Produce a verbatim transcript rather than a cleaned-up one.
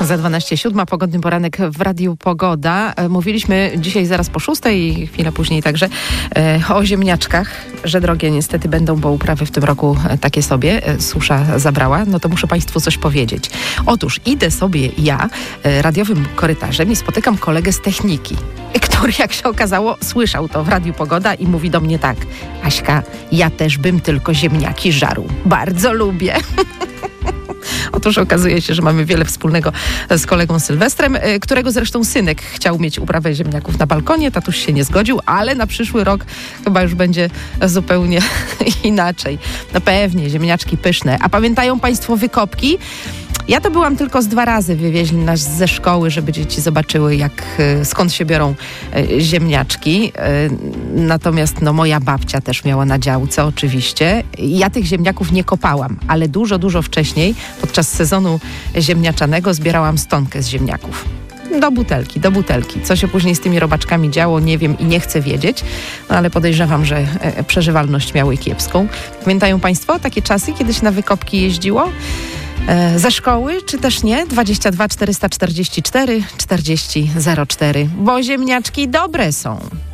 Za dwanaście siódma, pogodny poranek w Radiu Pogoda. Mówiliśmy dzisiaj zaraz po szóstej i chwilę później także o ziemniaczkach, że drogie niestety będą, bo uprawy w tym roku takie sobie. Susza zabrała, no to muszę Państwu coś powiedzieć. Otóż idę sobie ja radiowym korytarzem i spotykam kolegę z techniki, który, jak się okazało, słyszał to w Radiu Pogoda i mówi do mnie tak: Aśka, ja też bym tylko ziemniaki żarł. Bardzo lubię. Otóż okazuje się, że mamy wiele wspólnego z kolegą Sylwestrem, którego zresztą synek chciał mieć uprawę ziemniaków na balkonie. Tatuś się nie zgodził, ale na przyszły rok chyba już będzie zupełnie inaczej. No pewnie, ziemniaczki pyszne. A pamiętają Państwo wykopki? Ja to byłam tylko z dwa razy, wywieźli nas ze szkoły, żeby dzieci zobaczyły, jak, skąd się biorą ziemniaczki. Natomiast no, moja babcia też miała na działce oczywiście. Ja tych ziemniaków nie kopałam, ale dużo, dużo wcześniej, podczas sezonu ziemniaczanego, zbierałam stonkę z ziemniaków. Do butelki, do butelki. Co się później z tymi robaczkami działo, nie wiem i nie chcę wiedzieć, no ale podejrzewam, że przeżywalność miały kiepską. Pamiętają Państwo takie czasy, kiedy się na wykopki jeździło? Ze szkoły, czy też nie? dwadzieścia dwa czterysta czterdzieści cztery czterdzieści zero cztery, bo ziemniaczki dobre są.